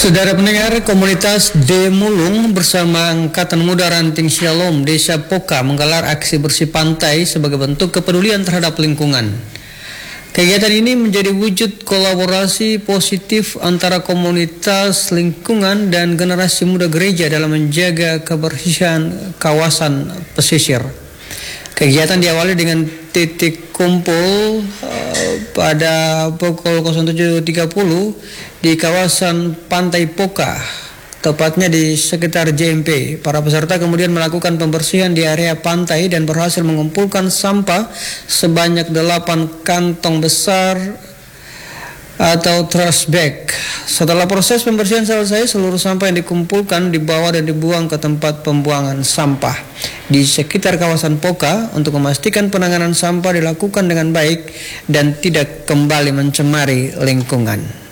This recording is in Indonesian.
Saudara pendengar, komunitas Demulung bersama Angkatan Muda Ranting Shalom Desa Poka menggelar aksi bersih pantai sebagai bentuk kepedulian terhadap lingkungan. Kegiatan ini menjadi wujud kolaborasi positif antara komunitas lingkungan dan generasi muda gereja dalam menjaga kebersihan kawasan pesisir. Kegiatan diawali dengan titik kumpul pada pukul 07.30 di kawasan Pantai Poka, tepatnya di sekitar JMP. Para peserta kemudian melakukan pembersihan di area pantai dan berhasil mengumpulkan sampah sebanyak 8 kantong besar atau trash bag. Setelah proses pembersihan selesai, seluruh sampah yang dikumpulkan dibawa dan dibuang ke tempat pembuangan sampah di sekitar kawasan Poka untuk memastikan penanganan sampah dilakukan dengan baik dan tidak kembali mencemari lingkungan.